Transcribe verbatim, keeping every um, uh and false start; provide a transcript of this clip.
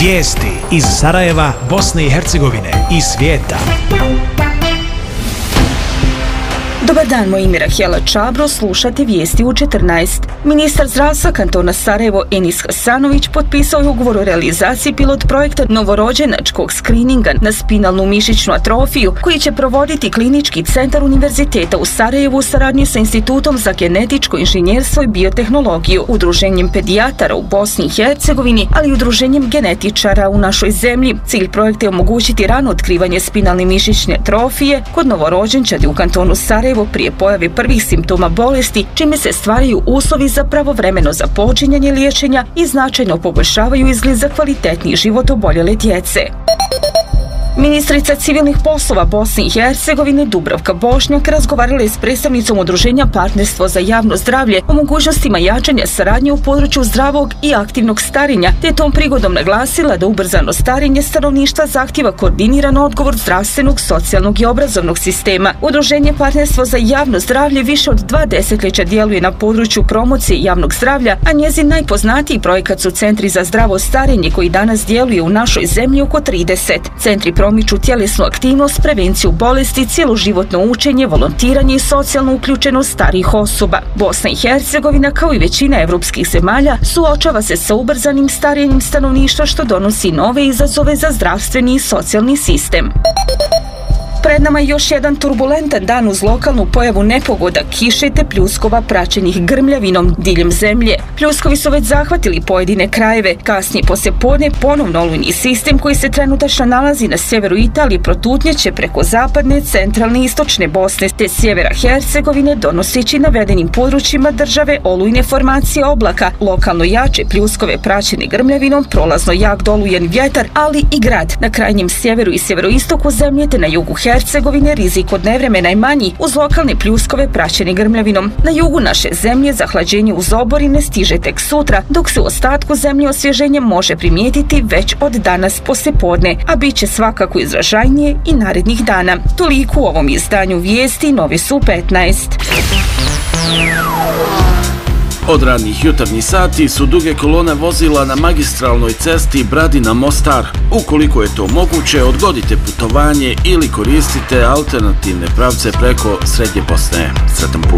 Vijesti iz Sarajeva, Bosne i Hercegovine i svijeta. Dobar dan, moje ime je Rahela Čabro, slušate vijesti u četrnaest. Ministar zdravstva kantona Sarajevo Enis Hasanović potpisao je ugovor o realizaciji pilot projekta novorođenačkog skrininga na spinalnu mišićnu atrofiju koji će provoditi Klinički centar Univerziteta u Sarajevu u saradnji sa Institutom za genetičko inženjerstvo i biotehnologiju, Udruženjem pedijatara u Bosni i Hercegovini, ali i Udruženjem genetičara u našoj zemlji. Cilj projekta je omogućiti rano otkrivanje spinalne mišićne atrofije kod novorođenčadi u kantonu Sarajevo prije pojave prvih simptoma bolesti, čime se stvaraju uslovi za pravovremeno započinjanje liječenja i značajno poboljšavaju izgled za kvalitetniji život oboljele djece. Ministrica civilnih poslova Bosne i Hercegovine Dubravka Bošnjak razgovarala je s predstavnicom Udruženja Partnerstvo za javno zdravlje o mogućnostima jačanja saradnje u području zdravog i aktivnog starenja, te je tom prigodom naglasila da ubrzano starenje stanovništva zahtjeva koordiniran odgovor zdravstvenog, socijalnog i obrazovnog sistema. Udruženje Partnerstvo za javno zdravlje više od dva desetljeća djeluje na području promocije javnog zdravlja, a njezin najpoznatiji projekat su centri za zdravo starenje koji danas djeluje u našoj zemlji oko trideset. Centri promiču tjelesnu aktivnost, prevenciju bolesti, cjeloživotno učenje, volontiranje i socijalnu uključenost starijih osoba. Bosna i Hercegovina, kao i većina evropskih zemalja, suočava se sa ubrzanim starenjem stanovništva što donosi nove izazove za zdravstveni i socijalni sistem. Pred nama je još jedan turbulentan dan uz lokalnu pojavu nepogoda, kiše te pljuskova praćenih grmljavinom diljem zemlje. Pljuskovi su već zahvatili pojedine krajeve. Kasnije poslijepodne ponovno olujni sistem koji se trenutačno nalazi na sjeveru Italije protutnjeće preko zapadne, centralne i istočne Bosne te sjevera Hercegovine, donoseći navedenim područjima države olujne formacije oblaka, lokalno jače pljuskove praćene grmljavinom, prolazno jak dolujen vjetar, ali i grad. Na krajnjem sjeveru i sjeveroistoku zemlje te na jugu Hercegovine rizik od nevremena je manji uz lokalne pljuskove praćene grmljavinom. Na jugu naše zemlje zahlađenje uz oborine stiže tek sutra, dok se u ostatku zemlje osvježenje može primijetiti već od danas poslijepodne, a bit će svakako izražajnije i narednih dana. Toliko u ovom izdanju vijesti, novi su petnaest. Od ranih jutarnjih sati su duge kolone vozila na magistralnoj cesti Bradina-Mostar. Ukoliko je to moguće, odgodite putovanje ili koristite alternativne pravce preko Srednje Bosne. Sretan put.